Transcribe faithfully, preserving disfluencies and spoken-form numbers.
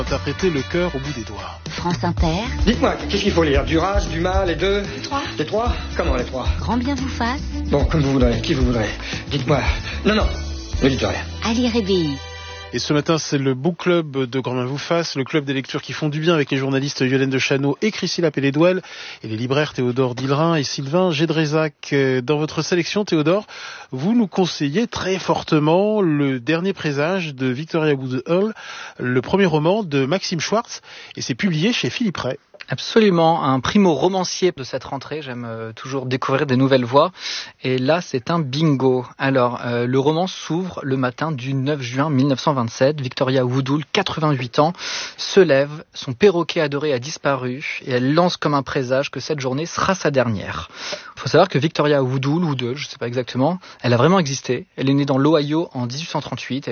Interpréter le cœur au bout des doigts. France Inter. Dites-moi, qu'est-ce qu'il faut lire? Duras, Dumas, les deux? Les trois. Les trois? Comment les trois? Grand bien vous fasse. Bon, comme vous voudrez, qui vous voudrez. Dites-moi. Non, non, ne dites rien. Ali Rébéi. Et ce matin, c'est le book club de Grand bien vous fasse, le club des lectures qui font du bien avec les journalistes Yolène de Chano et Christine Pellédouel et les libraires Théodore Dillerin et Sylvain Gédrézac. Dans votre sélection, Théodore, vous nous conseillez très fortement Le dernier présage de Victoria Woodhull, le premier roman de Maxime Schwartz, et c'est publié chez Philippe Ray. Absolument, un primo-romancier de cette rentrée. J'aime euh, toujours découvrir des nouvelles voix. Et là, c'est un bingo. Alors, euh, le roman s'ouvre le matin du neuf juin mille neuf cent vingt-sept. Victoria Woodhull, quatre-vingt-huit ans, se lève. Son perroquet adoré a disparu. Et elle lance comme un présage que cette journée sera sa dernière. Il faut savoir que Victoria Woodhull, Woodhull, je ne sais pas exactement, elle a vraiment existé. Elle est née dans l'Ohio en dix-huit cent trente-huit.